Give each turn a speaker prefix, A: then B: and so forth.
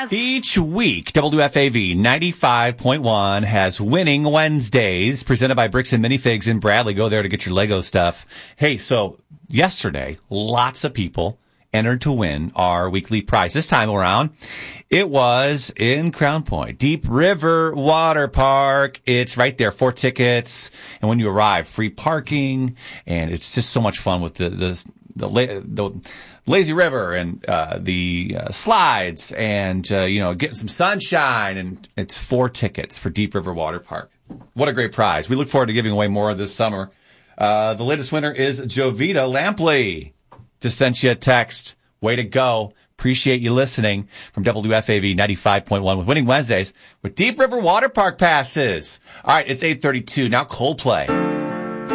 A: prize.
B: Each week, WFAV 95.1 has Winning Wednesdays, presented by Bricks and Minifigs in Bradley. Go there to get your Lego stuff. Hey, so yesterday, lots of people entered to win our weekly prize. This time around, it was in Crown Point, Deep River Water Park. It's right there, 4 tickets. And when you arrive, free parking. And it's just so much fun with the lazy river and the slides and getting some sunshine. And it's 4 tickets for Deep River Water Park. What a great prize. We look forward to giving away more this summer. The latest winner is Jovita Lampley. Just sent you a text. Way to go. Appreciate you listening from WFAV 95.1 with Winning Wednesdays with Deep River Water Park passes. All right, it's 8:32. Now Coldplay.